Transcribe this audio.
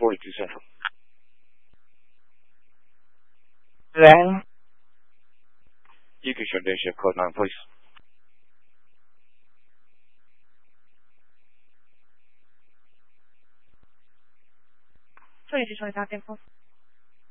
42 Then? You can shut down shift code 9, please. So you just want to talk info?